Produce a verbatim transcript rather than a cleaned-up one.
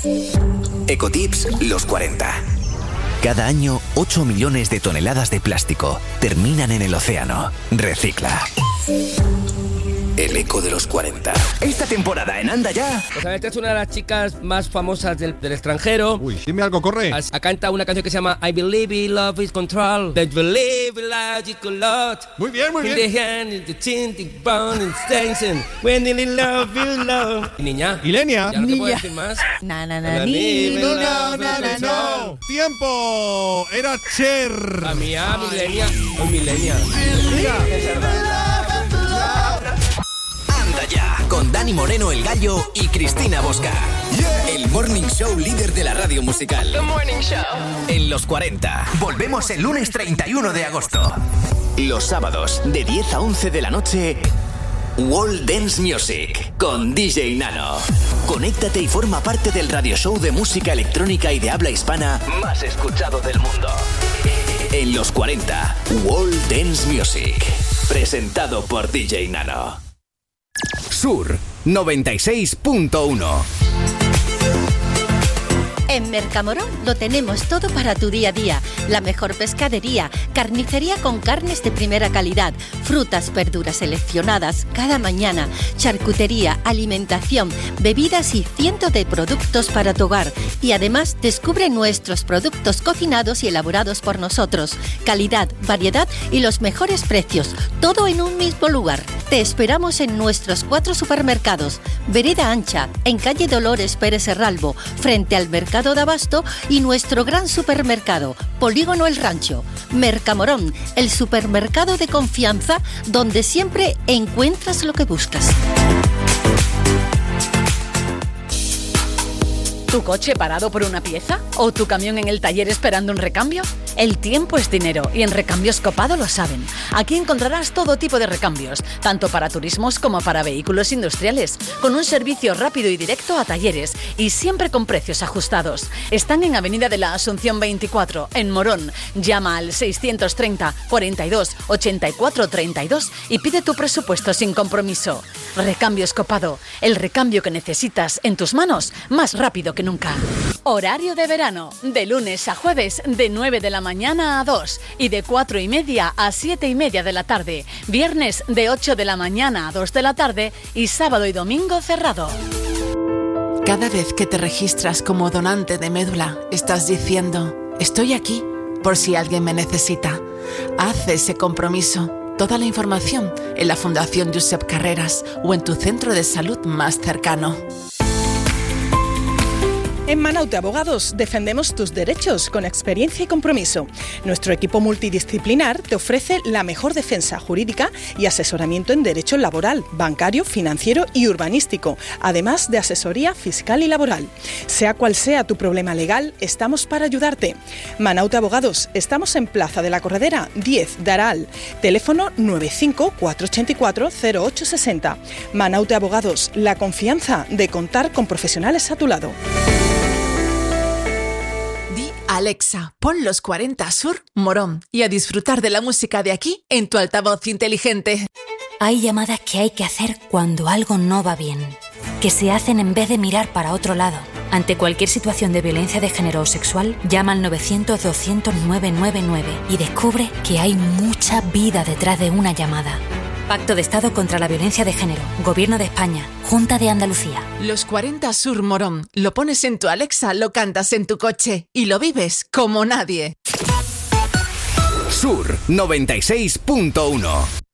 Ecotips los cuarenta. Cada año, ocho millones de toneladas de plástico terminan en el océano. Recicla. El eco de los cuarenta. Esta temporada en Anda Ya. Pues a ver, esta es una de las chicas más famosas del, del extranjero. Uy, dime algo, corre. Ha canta una canción que se llama I Believe in Love is Control. I believe in logic a lot. Muy bien, muy bien. In the hand, in the chin, the bone, in the station. When in love, you love. Niña. Ilenia. Ya no te puedo decir más. Na, na, na, I believe ni, in no, love no, is no, control. no. ¡Tiempo! Era Cher. A mí, a Milenia. O Milenia. Anda Ya, con Dani Moreno el Gallo y Cristina Bosca. Yeah. El morning show líder de la radio musical. The Morning Show. En los cuarenta. Volvemos el lunes treinta y uno de agosto. Los sábados, de diez a once de la noche, World Dance Music, con D J Nano. Conéctate y forma parte del radio show de música electrónica y de habla hispana más escuchado del mundo. En los cuarenta, World Dance Music. Presentado por D J Nano. Sur noventa y seis punto uno. En Mercamorón lo tenemos todo para tu día a día. La mejor pescadería, carnicería con carnes de primera calidad, frutas, verduras seleccionadas cada mañana, charcutería, alimentación, bebidas y cientos de productos para tu hogar. Y además descubre nuestros productos cocinados y elaborados por nosotros. Calidad, variedad y los mejores precios. Todo en un mismo lugar. Te esperamos en nuestros cuatro supermercados. Vereda Ancha, en calle Dolores Pérez Herralbo, frente al Mercado de Abasto, y nuestro gran supermercado, Polígono El Rancho. Mercamorón, el supermercado de confianza donde siempre encuentras lo que buscas. ¿Tu coche parado por una pieza? ¿O tu camión en el taller esperando un recambio? El tiempo es dinero y en Recambios Copado lo saben. Aquí encontrarás todo tipo de recambios, tanto para turismos como para vehículos industriales, con un servicio rápido y directo a talleres y siempre con precios ajustados. Están en Avenida de la Asunción veinticuatro, en Morón. Llama al seiscientos treinta, cuarenta y dos, ochenta y cuatro, treinta y dos y pide tu presupuesto sin compromiso. Recambios Copado, el recambio que necesitas en tus manos más rápido que nunca. Horario de verano, de lunes a jueves de nueve de la mañana a dos y de cuatro y media a siete y media de la tarde. Viernes de ocho de la mañana a dos de la tarde y sábado y domingo cerrado. Cada vez que te registras como donante de médula, estás diciendo: estoy aquí por si alguien me necesita. Haz ese compromiso. Toda la información en la Fundación Josep Carreras o en tu centro de salud más cercano. En Manaute Abogados defendemos tus derechos con experiencia y compromiso. Nuestro equipo multidisciplinar te ofrece la mejor defensa jurídica y asesoramiento en derecho laboral, bancario, financiero y urbanístico, además de asesoría fiscal y laboral. Sea cual sea tu problema legal, estamos para ayudarte. Manaute Abogados, estamos en Plaza de la Corredera diez de Aral. Teléfono nueve cinco cuatro ocho cuatro cero ocho seis cero. Manaute Abogados, la confianza de contar con profesionales a tu lado. Alexa, pon los cuarenta Sur Morón y a disfrutar de la música de aquí en tu altavoz inteligente. Hay llamadas que hay que hacer cuando algo no va bien, que se hacen en vez de mirar para otro lado. Ante cualquier situación de violencia de género o sexual, llama al novecientos, doscientos, nueve nueve nueve y descubre que hay mucha vida detrás de una llamada. Pacto de Estado contra la Violencia de Género. Gobierno de España. Junta de Andalucía. Los cuarenta Sur Morón. Lo pones en tu Alexa, lo cantas en tu coche y lo vives como nadie. Sur noventa y seis punto uno.